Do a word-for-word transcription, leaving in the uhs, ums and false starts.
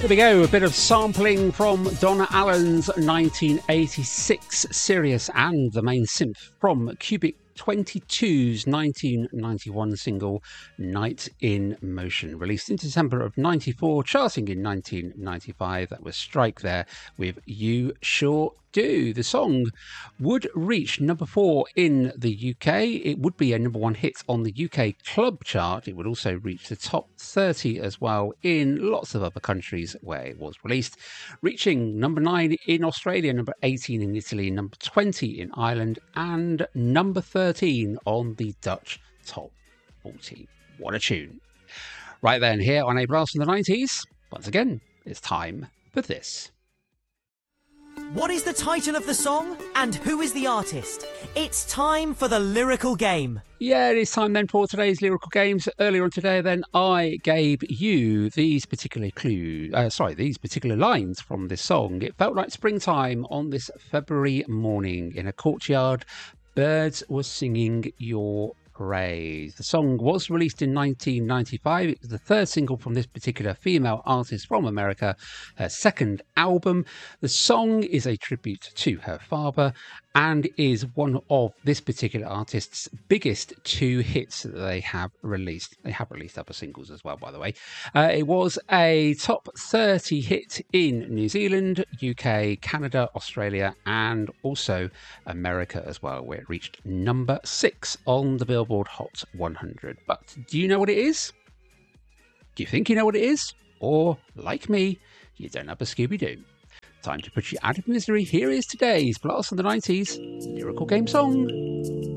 Here we go, a bit of sampling from Donna Allen's nineteen eighty-six Sirius and the main synth from Cubic twenty-two's nineteen ninety-one single Night in Motion, released in December of ninety-four, charting in nineteen ninety-five. That was Strike there with You Sure Do. The song would reach number four in the U K. It would be a number one hit on the U K club chart. It would also reach the top thirty as well in lots of other countries where it was released, reaching number nine in Australia, number eighteen in Italy, number twenty in Ireland, and number thirteen on the Dutch top forty. What a tune. Right then, here on A Blast from the nineties, once again, it's time for this. What is the title of the song and who is the artist? It's time for the lyrical game. Yeah, it is time then for today's lyrical games. Earlier on today, then, I gave you these particular clues, uh, sorry, these particular lines from this song. It felt like springtime on this February morning in a courtyard. Birds were singing your praise. The song was released in nineteen ninety-five. It was the third single from this particular female artist from America, her second album. The song is a tribute to her father and is one of this particular artist's biggest two hits that they have released. They have released other singles as well, by the way. Uh, it was a top thirty hit in New Zealand, U K, Canada, Australia, and also America as well, where it reached number six on the Billboard Hot one hundred. But do you know what it is? Do you think you know what it is? Or, like me, you don't have a Scooby-Doo? Time to put you out of misery. Here is today's Blast from the nineties lyrical game song.